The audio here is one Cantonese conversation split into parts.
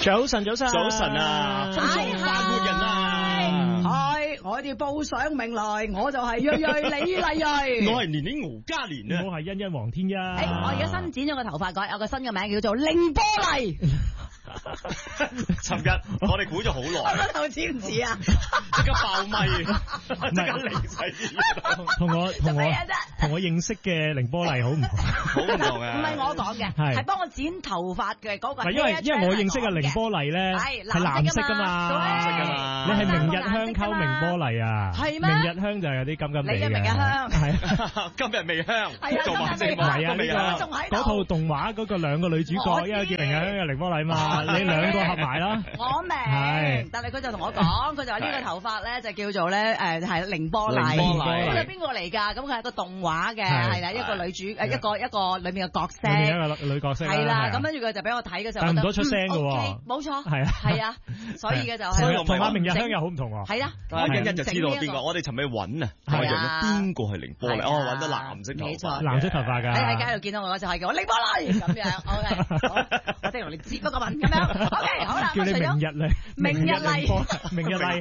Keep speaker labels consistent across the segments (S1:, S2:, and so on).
S1: 早晨啊，
S2: 快活人啊，係我哋報上名來，我就係瑞李麗瑞，
S1: 我係年年敖嘉年啊，
S3: 我係欣欣黃天一。
S2: 我而家新剪咗個頭髮改，有個新嘅名叫做凌波麗。
S1: 尋日我哋估咗好耐，
S2: 我頭似唔似啊？
S1: 即刻爆咪，即刻離晒
S3: 同我認識嘅凌波麗好唔同，
S1: 好唔同啊！
S2: 唔係我講嘅，係幫我剪頭髮嘅嗰個。
S3: 因為我認識嘅凌波麗咧係藍色噶嘛，
S1: 藍色噶嘛。
S3: 你係明日香溝明波麗啊？係咩？明日香就係有啲金味嘅。
S2: 你嘅明日香
S1: 係今日未香，做埋正話未啊？
S3: 嗰套動畫嗰個兩個女主角，一個叫明日香，一個凌波麗嘛。你兩個合埋啦，
S2: 我明，但係佢就同我講，佢就話呢個頭髮咧就叫做咧係凌波麗，咁係邊個嚟㗎？咁佢係個動畫嘅，係啦，一個女主一個裏面嘅角色，
S3: 一個女角色，係啦，
S2: 咁跟住佢就俾我睇嘅時候，
S3: 但唔到出聲嘅喎，
S2: 冇錯，
S3: 係
S2: 啊，所以嘅就係
S3: 同阿明日香又好唔同喎，
S2: 係啊，
S1: 欣欣就知道邊個，我哋尋日揾啊，我哋揾邊個係凌波麗，揾到藍色頭髮，
S3: 藍色頭髮㗎，
S2: 喺街度見到我就係叫我凌波麗咁樣，OK，我即係同你接嗰個問咁樣。OK，好啦，
S3: 叫你明日麗，
S2: 明日麗，
S3: 明日麗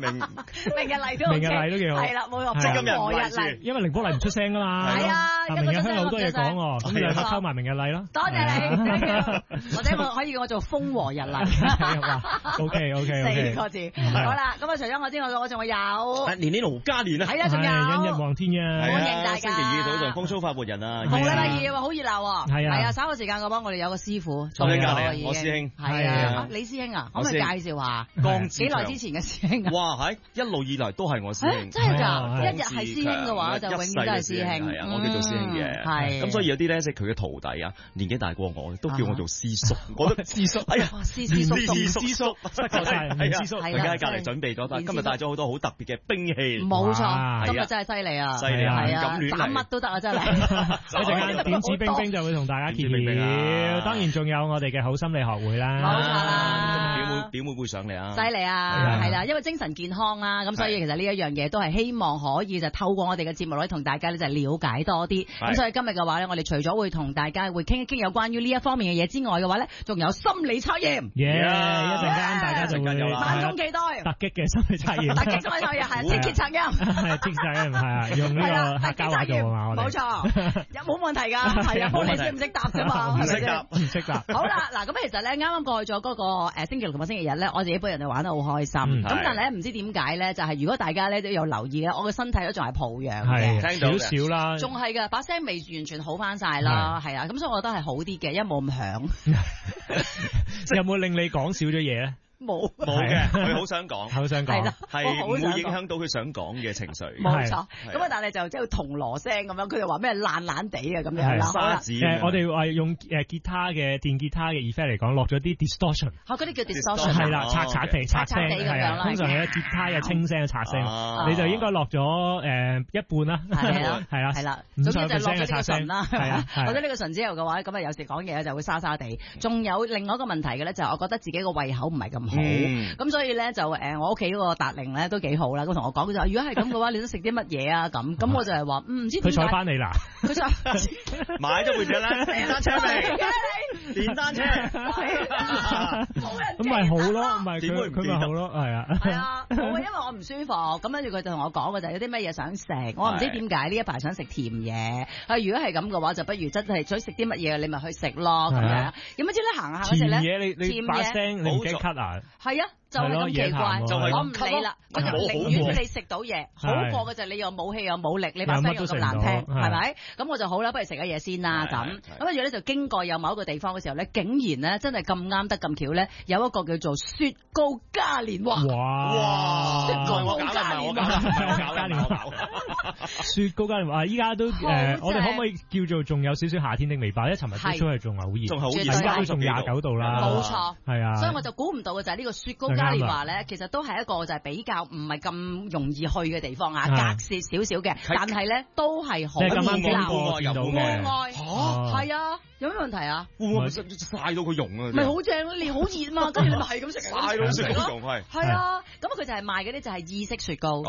S3: 都幾好，
S2: 係啦，冇錯，今日何日麗，
S3: 因為凌波麗唔出聲啊嘛，
S2: 係啊，
S3: 明日香有好多嘢講喎，咁兩個溝埋明日麗咯，
S2: 多謝你，或者可以叫我做風和日麗
S3: ，OK，
S2: 4個字，好啦，咁啊除咗我之外，我仲有
S1: 年年敖嘉年啊，
S2: 係啊，仲有
S3: 欣欣黃天一，
S2: 歡迎大家，
S1: 星期二早上風騷發活人啊，
S2: 逢禮拜二好熱鬧，
S3: 係啊，
S2: 稍後時間嘅話，我哋有個師傅，
S1: 坐喺隔離，我師兄，
S2: 係啊，李師兄啊，可唔可以介紹下？幾耐之前嘅師兄啊？
S1: 哇，一路以來都係我師兄，
S2: 真係㗎！一日係師兄嘅話，就永遠都係師兄。
S1: 係啊，我叫做師兄嘅。
S2: 係。
S1: 咁所以有啲咧，即係佢嘅徒弟啊，年紀大過我，都叫我做師叔。我覺得師叔，哎呀，
S2: 師叔，
S3: 師叔，
S1: 師叔，大家喺隔離準備咗，今日帶咗好多好特別嘅兵器。
S2: 冇錯，今日真係犀利啊！
S1: 犀利啊！
S2: 咁亂斬乜都得啊！真係。
S3: 一陣間點指兵兵就會同大家揭曉，當然仲有我哋嘅好心理學會啦。
S2: 冇錯啦，
S1: 表妹會上嚟啊！
S2: 犀利啊，係啦，因為精神健康啦，咁所以其實呢一樣嘢都係希望可以就透過我哋嘅節目咧，同大家咧就了解多啲。咁所以今日嘅話咧，我哋除咗會同大家會傾一傾有關於呢一方面嘅嘢之外嘅話咧，仲有心理測驗。
S3: 一陣間大家就會
S2: 萬眾期待
S3: 突擊嘅心理測驗。
S2: 突擊心理測驗係即揭測驗，
S3: 係即測驗係啊，用呢個客家話做啊嘛，我哋
S2: 冇錯，有冇問題㗎？係啊，冇你識唔識答啫嘛？
S1: 唔識答，
S3: 唔識答。
S2: 好啦，嗱咁其實咧，啱啱過去咗嗰個星期六同埋星期日咧，我自己本人就玩得好開心。咁但係咧，唔知點解咧，就係如果大家咧都有留意咧，我嘅身體都仲係抱恙嘅，
S3: 少少啦，
S2: 仲係㗎，把聲未完全好翻晒啦，係啊，咁所以我覺得係好啲嘅，因為冇咁響。
S3: 有冇令你講少咗嘢咧？
S2: 冇
S1: 嘅，佢好想講，係唔會影響到佢想講嘅情緒。
S2: 冇錯，咁啊，但係就即係銅鑼聲咁樣，佢就話咩爛爛地啊咁樣啦。
S1: 沙子，
S3: 我哋話用吉他嘅電吉他嘅 effect 嚟講，落咗啲 distortion。
S2: 嗰啲叫 distortion。
S3: 係啦，刷地咁樣啦。通常咧吉他有清聲嘅刷聲，你就應該落咗一半啦。係啦，
S2: 總之就落咗呢個唇啦，
S3: 係啊。
S2: 落咗呢個唇之後嘅話，咁啊有時講嘢就會沙沙地。仲有另外一個問題嘅咧，就係我覺得自己個胃口唔係咁好，咁所以咧就我屋企嗰個達令咧都幾好啦。咁同我講，佢就話如果係咁嘅話，你都食啲乜嘢啊？咁我就係話唔知點解。佢
S3: 採翻你啦，
S2: 佢就
S1: 買咗部車啦，電單車嚟，電單車，
S3: 咁咪好咯，唔係佢咪好咯，係啊。
S2: 係啊，因為我唔舒服，咁跟住佢就同我講嘅就係有啲乜嘢想食，我唔知點解呢一排想食甜嘢。如果係咁嘅話，就不如真係想食啲乜嘢，你咪去食咯咁樣。咁唔知咧行下嗰時咧，
S3: 甜嘢你把聲你唔驚咳啊？
S2: 係啊，就係咁奇怪，我唔理啦，我就寧願你食到嘢，好過嘅就你又冇氣又冇力，你把聲又咁難聽，係咪？咁我就好啦，不如食下嘢先啦咁。咁跟住咧就經過有某一個地方嘅時候咧，竟然咧真係咁啱得咁巧咧，有一個叫做雪糕嘉年華。
S3: 哇！
S2: 雪糕嘉年華，
S3: 雪糕嘉年華，依家都我哋可唔可以叫做仲有少少夏天的味道？因為尋日朝早係仲係好熱，
S1: 仲係好熱，
S3: 而家都仲29度啦。
S2: 冇錯，
S3: 係啊。
S2: 所以我就估唔到嘅就係呢個雪糕嘉年華咧，其實都係一個就係比較唔係咁容易去嘅地方啊，隔涉少少嘅，但係咧都係好熱鬧，
S1: 戶外，
S2: 係啊。 有咩問題啊？
S1: 會唔會曬到佢溶啊？
S2: 咪好正，你好熱嘛，跟住你咪係咁食，
S1: 曬到食好溶係。
S2: 係啊，咁佢就係賣嗰啲就係意式雪糕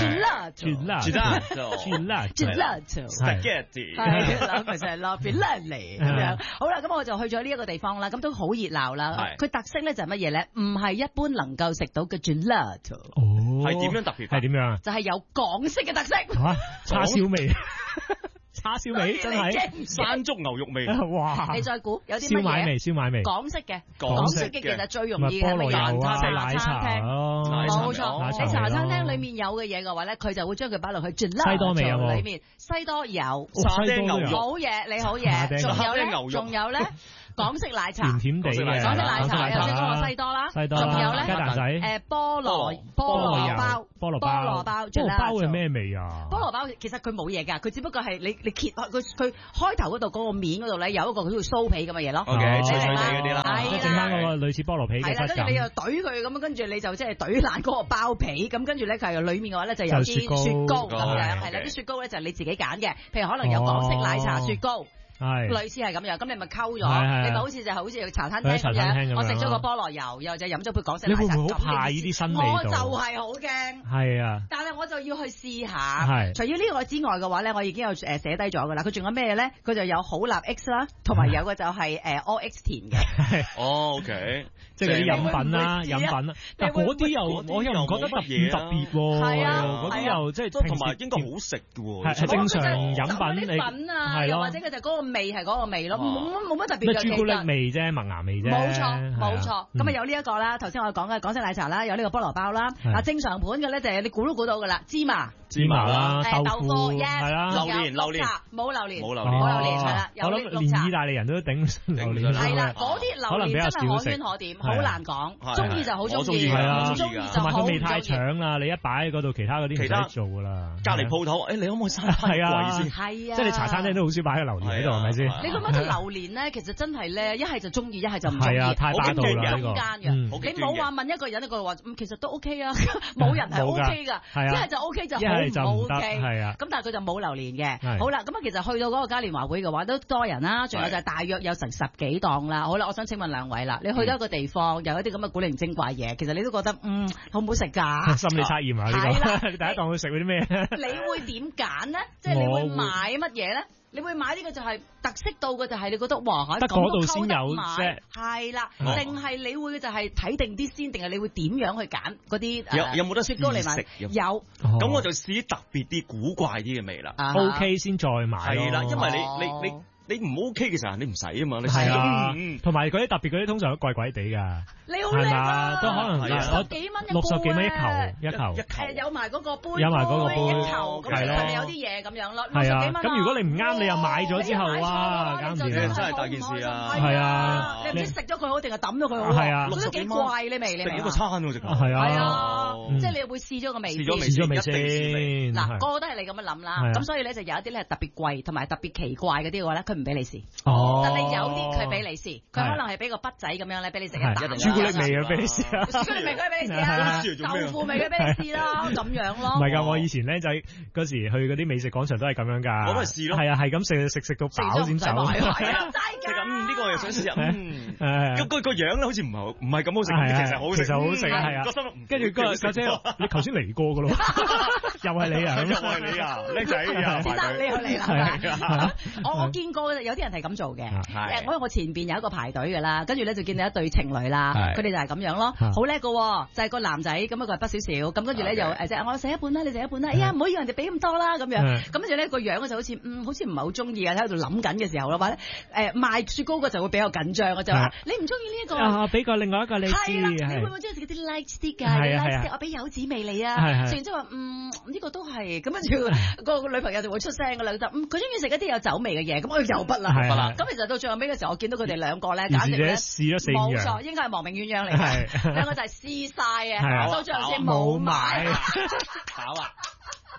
S1: ，Gelato，Spaghetti，
S2: 係啦，咪就係咯 Filani 咁樣。好啦，咁我就去咗呢一個地方啦，咁都好熱鬧啦。佢特色咧就係乜嘢咧？唔係一般能夠食到嘅 Gelato。
S1: 係點樣特別？
S3: 係點樣啊？
S2: 就係有港式嘅特色。
S3: 叉燒味。叉燒味真係
S1: 山竹牛肉味，
S3: 哇！
S2: 你再估有啲乜嘢？
S3: 燒賣味，
S2: 港式嘅其實最容易嘅
S3: 菠蘿油啊，
S2: 奶茶廳，冇錯。喺茶餐廳裡面有嘅嘢嘅話咧，佢就會將佢擺落去 Gelato
S3: 西多味有冇？
S2: 裡面西多有，
S1: 沙爹牛肉，
S2: 好嘢，你好嘢，仲有咧。港式奶茶，
S3: 甜地嘅
S2: 港式奶茶，有先講個西多啦，仲有咧
S3: 雞蛋仔，
S2: 菠蘿包，菠蘿包
S3: 係咩味啊？
S2: 菠蘿包其實佢冇嘢㗎，佢只不過係你揭開佢開頭嗰度嗰個面嗰度咧有一個好似酥皮咁嘅嘢咯。
S1: OK，脆脆地嗰啲啦，
S3: 即係整翻嗰個類似菠蘿皮嘅質感。
S2: 係啦，跟住你又懟佢咁，跟住你就即係懟爛嗰個包皮，咁跟住咧佢係裡面嘅話咧就有啲雪糕咁樣，係啦，啲雪糕咧就係你自己揀嘅，譬如可能有港式奶茶雪糕。係類似係咁樣，咁你咪溝咗，你咪好似茶餐廳咁樣。我食咗個菠蘿油，又就飲咗杯港式奶茶。
S3: 你會唔會好怕呢啲新味道？
S2: 我就係好驚。
S3: 係啊，
S2: 但係我就要去試下。係。除咗呢個之外嘅話咧，我已經有寫低咗㗎啦。佢仲有咩咧？佢就有好立 X 啦，同埋有個就係All X 甜嘅。
S1: 哦 ，OK，
S3: 即係啲飲品啦，但嗰啲又我又唔覺得特別喎。係啊，嗰啲又即係
S1: 同埋應該好食嘅喎。
S3: 係正常飲品你
S2: 係咯，或者佢就嗰個味係嗰個味咯，冇乜特別嘅。
S3: 朱古力味啫，麥芽味啫。
S2: 冇錯。咁啊有呢一個啦，頭先我講嘅港式奶茶啦，有呢個菠蘿包啦。嗱正常盤嘅咧就係你估都估到㗎啦，芝麻
S3: 啦，豆腐
S2: 係
S3: 啦，
S1: 榴蓮
S2: 冇榴蓮係啦，
S3: 我諗連意大利人都頂榴蓮。
S2: 係啦，嗰啲榴蓮真係可圈可點，好難講。中意就好中意，唔中意就好唔中意。
S3: 同埋佢味太搶啦，你一擺喺嗰度，其他嗰啲唔使做㗎啦。
S1: 隔離鋪頭，你可唔可以收翻貴先？
S2: 係啊，
S3: 即係你茶餐廳都好少擺喺榴蓮喺度，係咪先？
S2: 你覺得榴蓮咧，其實真係咧，一係就中意，一係就唔中意，
S3: 太霸道啦呢個。
S2: 你冇話問一個人，一個話其實都 OK 啊，冇人係 OK 㗎，一係就 OK 就好唔 OK。係啊，咁但係佢就冇榴蓮嘅。好啦，咁啊其實去到嗰個嘉年華會嘅話都多人啦，仲有就係大約有成10幾檔啦。好啦，我想請問兩位啦，你去到一個地方有一啲咁嘅古靈精怪嘢，其實你都覺得好唔好食㗎？
S3: 心理測驗啊呢個。你第一檔去食嗰啲咩？
S2: 你會點揀呢？即係你會買乜嘢咧？你會買呢個就係特色到嘅，就係你覺得哇得嗰度先有啫，係啦，定係你會就係睇定啲先，定係你會點樣去揀嗰啲？
S1: 有冇得
S2: 雪糕嚟買？有，
S1: 咁我就試啲特別啲、古怪啲嘅味啦。
S3: OK 先再買。係
S1: 啦，因為你唔 OK 嘅時候，你唔使啊嘛，你
S3: 係啊，同埋嗰啲特別嗰啲通常都貴貴地㗎。
S2: 你好叻啊！
S3: 都可能
S2: 60幾蚊
S3: 60幾蚊一球。
S2: 有埋嗰個杯，
S3: 有埋嗰個杯
S2: 一球，咁係咪有啲嘢咁樣咯？60幾蚊。
S3: 咁如果你唔啱，你又買咗之後，哇，搞唔掂，
S1: 真係大件事啊！
S3: 係啊，
S2: 你唔知食咗佢好定係抌咗佢好？係啊，覺得幾怪呢味，你明？
S1: 食一個餐喎，直頭。
S3: 係
S2: 啊，即係你會試咗個味先。
S3: 試咗味先。
S2: 嗱，個個都係你咁樣諗啦。咁所以咧就有一啲咧係特別貴同埋特別奇怪嗰啲嘅話咧，佢唔俾你試。但你有啲佢俾你試，佢可能係俾個筆仔咁樣咧，俾你食一啖。
S3: 朱古力味嘅俾你試啊！
S2: 朱古力味佢俾你試啊！豆腐味佢俾你試啦，咁樣咯。
S3: 唔係㗎，我以前僆仔嗰時去嗰啲美食廣場都係咁樣㗎。
S1: 我都係試咯。
S3: 係啊，係咁食到飽先走。
S2: 係啊，真㗎。
S1: 呢個又想試下。個樣咧好似唔係咁好食，其實好食。
S3: 其實好食係啊。跟住個家姐，你頭先嚟過㗎咯，又係你啊！
S1: 又係你啊，叻仔啊！
S2: 先生你又嚟啦。我見過有啲人係咁做嘅。我前邊有一個排隊㗎啦，跟住咧就見到一對情侶啦，佢哋就係咁樣咯，好叻㗎喎，就係個男仔咁佢係筆少少，咁跟住咧就我食一半啦，你食一半啦，哎呀唔好要人哋俾咁多啦咁樣，咁跟住咧個樣就好似好似唔係好中意啊，喺度諗緊嘅時候啦，或者賣雪糕個就會比較緊張，就話你唔中意呢一個，俾個另外一個你知，係啦，你會唔會中意食嗰啲 light 啲㗎？我俾柚子味你啊，食完之後話呢個都係，咁跟住個女朋友就會出聲㗎啦，就佢中意食一啲有酒味嘅嘢，咁我又筆啦，咁其實到最後尾嘅時候，我見到佢哋兩個咧，簡直咧
S3: 試咗4樣，
S2: 冇錯，應該係亡命鴛鴦嚟嘅，兩個就係試晒嘅，到最後先冇買。
S1: 飽啊！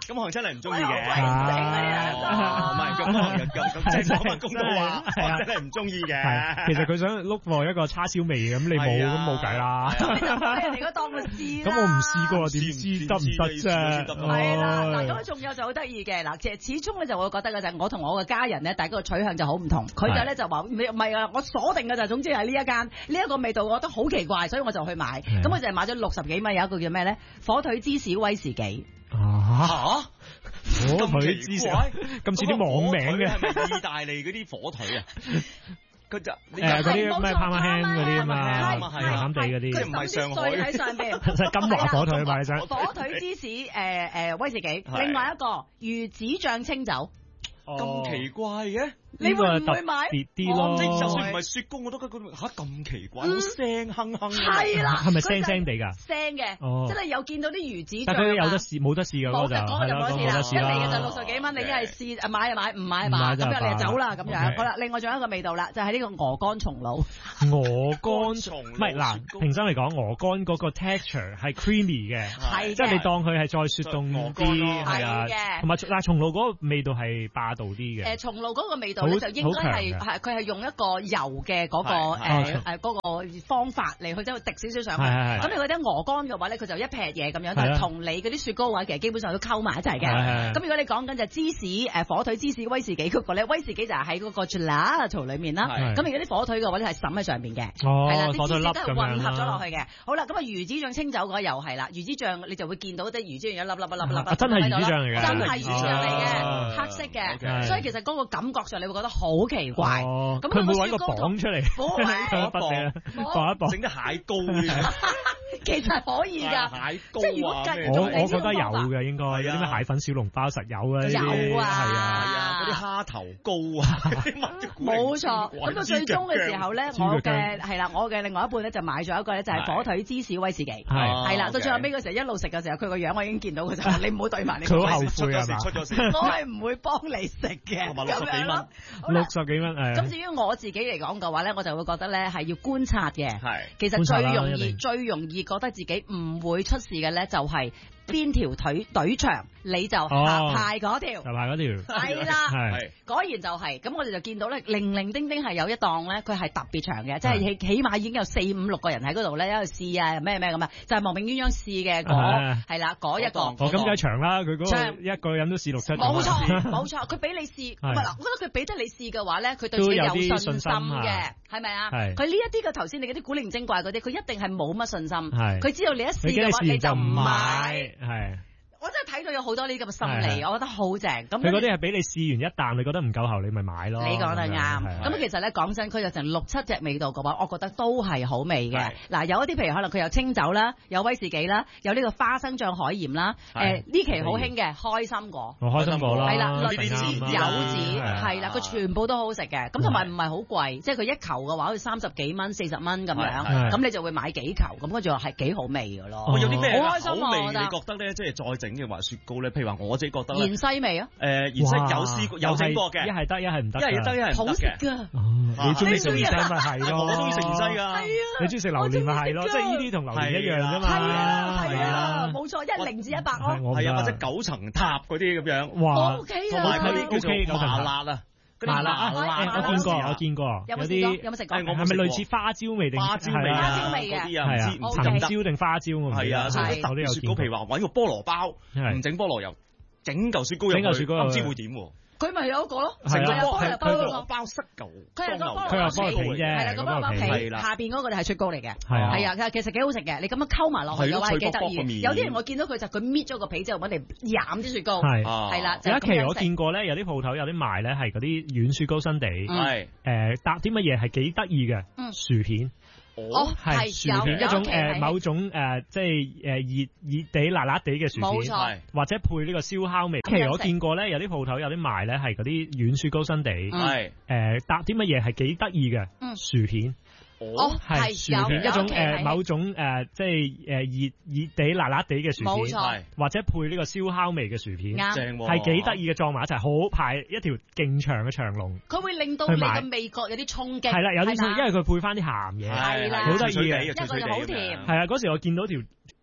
S1: 咁韓真係唔中意嘅。
S2: 唔
S1: 係咁即係講翻公道話，韓真係唔中意嘅。
S3: 其實佢想碌過一個叉燒味咁，你冇咁冇計啦。
S2: 你如果當佢試
S3: 咁我唔試過點知得唔得啫？
S2: 係啦，嗱咁仲有就好得意嘅嗱，其實始終咧就會覺得嘅就係我同我嘅家人咧，大家個取向就好唔同。佢就咧就話唔係啊，我鎖定嘅就總之係呢一間呢一個味道，我覺得好奇怪，所以我就去買。咁佢就係買咗60幾蚊，有一個叫咩咧？火腿芝士威士忌。
S3: 火腿芝士咁似啲網名嘅，
S1: 係咪意大利嗰啲火腿啊？佢就
S3: 嗰啲咩帕瑪香嗰啲啊嘛，鹹鹹地嗰啲，
S1: 唔係上海
S2: 喺上邊，
S3: 金華火腿嘛，你想？
S2: 火腿芝士威士忌，另外一個魚子醬清酒，
S1: 咁奇怪嘅。
S2: 你會唔會買？
S3: 別啲咯，
S1: 就算唔係雪糕，我都覺得嚇咁奇怪，好腥哼哼。
S2: 係啦，
S3: 係咪腥腥地㗎？
S2: 腥嘅，真係有見到啲魚子醬。
S3: 但佢有得試冇得試㗎嗰個就
S2: 冇得試啦，一嚟嘅就60幾蚊，你一係試買就買，唔買就買，咁樣你就走啦咁樣。好啦，另外仲有一個味道啦，就係呢個鵝肝松露。
S3: 鵝肝松唔係嗱，平心嚟講，鵝肝嗰個 texture 係 creamy 嘅，即係你當佢係再雪凍啲係啊，同埋嗱松露嗰個味道係霸道啲嘅。
S2: 松露嗰個味道。就應該係佢係用一個油嘅嗰個方法嚟去即係滴少少上去。咁你嗰啲鵝肝嘅話咧，佢就一劈嘢咁樣，但係同你嗰啲雪糕嘅話，其實基本上都溝埋一齊嘅。咁如果你講緊就芝士火腿芝士威士忌嗰個咧，威士忌就係喺嗰個 gelato 裏面啦。咁如果啲火腿嘅話咧係滲喺上邊嘅，係啦，啲芝士都係混合咗落去嘅。好啦，咁啊魚子醬清酒嗰個又係啦，魚子醬你就會見到啲魚子醬一粒粒
S3: 真係魚子醬嚟嘅，
S2: 真係魚子醬嚟嘅，黑色嘅，所以其實嗰個感覺上你會覺得好奇怪，咁
S3: 佢唔會揾個磅出嚟，磅一磅，
S1: 整啲蟹膏嘅，
S2: 其實可以㗎，
S1: 蟹膏
S2: 即係如果
S3: 我覺得有嘅應該，有啲咩蟹粉小籠包實有啊，
S2: 有啊，
S1: 係啊，嗰啲蝦頭膏啊，
S2: 冇錯。咁到最終嘅時候咧，我嘅另外一半咧就買咗一個咧就係火腿芝士威士忌，係啦。到最後尾嗰時候一路食嘅時候，佢個樣我已經見到佢就你唔好對埋你，
S3: 佢好後悔啊嘛，
S2: 我係唔會幫你食嘅，咁樣咯。
S3: 60幾蚊，
S2: 咁至於我自己嚟講嘅話咧，我就會覺得咧係要觀察嘅。
S1: 係，
S2: 其實最容易覺得自己唔會出事嘅咧，就係邊條腿隊長，你就排嗰條。
S3: 就排嗰條。
S2: 係啦，係。果然就係，咁我哋就見到咧，零零丁丁係有一檔咧，佢係特別長嘅，即係起碼已經有4、5、6個人喺嗰度咧，喺度試啊，咩咁啊，就係亡命鴛鴦試嘅係啦，嗰一個。
S3: 咁梗係長啦，佢嗰個一個人都試6、7。
S2: 冇錯，佢俾你試，唔係嗱，我覺得佢俾得你試嘅話咧，佢對自己有信心嘅，係咪啊？佢呢一啲嘅頭先你嗰啲古靈精怪嗰啲，佢一定係冇乜信心。佢知道你一試嘅話，你就唔買。係。我真係睇到有好多呢啲咁嘅心理，我覺得好正。咁
S3: 佢嗰啲係俾你試完一啖，你覺得唔夠喉，你咪買咯。
S2: 你講得啱。咁其實咧講真，佢有成6、7隻味道嘅話，我覺得都係好味嘅。嗱，有一啲譬如可能佢有清酒啦，有威士忌啦，有呢個花生醬海鹽啦。呢期好興嘅開心果。
S3: 開心果啦。
S2: 係啦，栗子、柚子係啦，佢全部都好食嘅。咁同埋唔係好貴，即係佢一球嘅話，好似30幾蚊、40蚊咁樣。咁你就會買幾球，咁跟住話係幾好味㗎咯。
S1: 有啲咩
S2: 好開心
S1: 口味？你覺得咧，即係再整嘅話雪糕咧，譬如話我自己覺得
S2: 芫茜味啊，
S1: 芫茜有試過有整過嘅，
S3: 一係得一係唔得，
S1: 一係得一係唔得嘅。
S2: 好食㗎，
S3: 你中意食芫茜咪係咯，
S1: 我中意食芫茜㗎。
S2: 係啊，
S3: 你中意食榴蓮咪係咯，即係呢啲同榴蓮一樣啫嘛。
S2: 係啊，冇錯，100至100咯。
S1: 係啊，或者9層塔嗰啲咁樣。
S2: 哇，OK 啊，
S1: 同埋嗰啲叫做麻辣啊。
S3: 麻辣啊！我見過，有啲
S2: 有冇食過？
S3: 係咪類似花椒味定
S1: 花椒味啊？嗰啲啊，唔知藤椒定花椒啊？係啊，所以啲雪糕，譬如話揾個菠蘿包，唔整菠蘿油，整嚿雪糕入去，唔知會點喎？佢
S2: 咪有一個咯，
S1: 成個
S2: 菠
S1: 蘿包塞嚿，
S3: 佢係菠蘿皮啫，
S2: 係啦，個菠蘿皮下邊嗰個就係雪糕嚟嘅，係啊，其實幾好食嘅，你咁樣溝埋落去嘅話係幾得意。有啲人我見到佢就佢搣咗個皮之後揾嚟飲啲雪糕，係啦。有一期我見過咧，有啲鋪頭有啲賣咧係嗰啲軟雪糕新地，搭啲乜嘢係幾得意嘅薯片。係薯片一種某種即係熱地辣辣地嘅薯片，冇錯，或者配呢個燒烤味。其實我見過咧，有啲鋪頭有啲賣咧係嗰啲軟雪糕新地，搭啲乜嘢係幾得意嘅薯片。係薯片一種某種即係熱地辣辣地嘅薯片，冇錯，或者配呢個燒烤味嘅薯片，正係幾得意嘅撞埋一齊，好排一條勁長嘅長龍。佢會令到你嘅味覺有啲衝擊，係啦，有啲衝擊，因為佢配翻啲鹹嘢，係啦，好得意嘅，因為佢又好甜。係啊，嗰時我見到條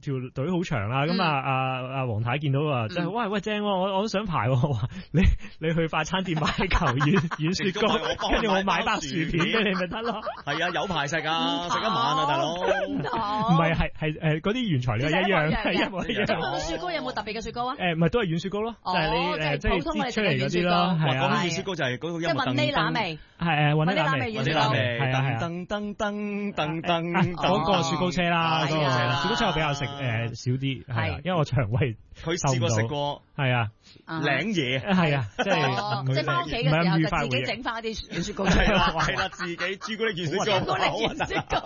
S3: 條隊好長啦，咁阿黃太見到啊，即係喂正，我都想排，我話你去快餐店買球軟雪糕，跟住我買包薯片俾你咪得咯。
S1: 係啊，有排食啊，食一晚啊，大佬。
S3: 唔係係嗰啲原材料係一樣，係一模一樣。
S2: 咁雪糕有冇特別嘅雪糕啊？
S3: 唔係都係軟雪糕咯，就係你即係擠出嚟嗰啲咯。係啊，
S1: 講軟雪糕就係嗰個音樂。
S2: 即係雲呢拿味。
S3: 係雲呢拿味，
S2: 雲呢拿味，
S3: 係啊，
S1: 噔噔噔噔噔
S3: 嗰個雪糕車啦，嗰個雪糕車我比較食少啲，係因為我腸胃
S1: 佢試過食過，
S3: 係啊，
S1: 領嘢，
S3: 係啊，即
S2: 係翻屋企嘅時候就自己整翻一啲雪糕出嚟，
S1: 係啦，自己朱古力軟雪糕。